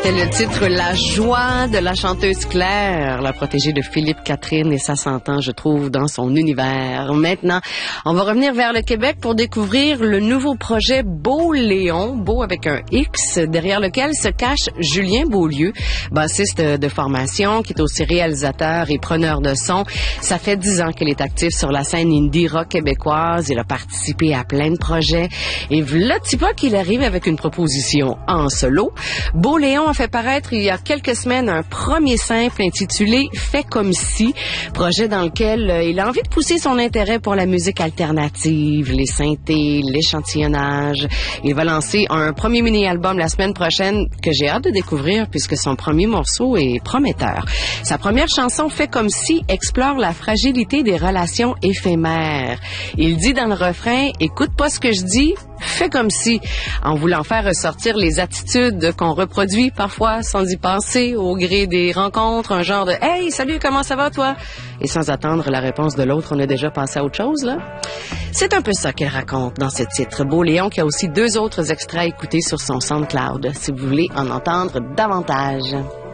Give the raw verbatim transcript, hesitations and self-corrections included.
C'était le titre La joie de la chanteuse Claire, la protégée de Philippe Catherine, et ça s'entend, je trouve, dans son univers. Maintenant, on va revenir vers le Québec pour découvrir le nouveau projet Beau Léon, Beau avec un X, derrière lequel se cache Julien Beaulieu, bassiste de formation, qui est aussi réalisateur et preneur de son. Ça fait dix ans qu'il est actif sur la scène indie rock québécoise. Il a participé à plein de projets. Et voilà, tu vois qu'il arrive avec une proposition en solo. Beau Léon a fait paraître il y a quelques semaines un premier simple intitulé « Fais comme si », projet dans lequel euh, il a envie de pousser son intérêt pour la musique alternative, les synthés, l'échantillonnage. Il va lancer un premier mini-album la semaine prochaine que j'ai hâte de découvrir puisque son premier morceau est prometteur. Sa première chanson « Fais comme si » explore la fragilité des relations éphémères. Il dit dans le refrain « Écoute pas ce que je dis, fais comme si », en voulant faire ressortir les attitudes qu'on reproduit parfois sans y penser au gré des rencontres, un genre de « Hey, salut, comment ça va toi? » Et sans attendre la réponse de l'autre, on a déjà passé à autre chose, là. C'est un peu ça qu'elle raconte dans ce titre. Beau Léon qui a aussi deux autres extraits à écouter sur son SoundCloud, si vous voulez en entendre davantage.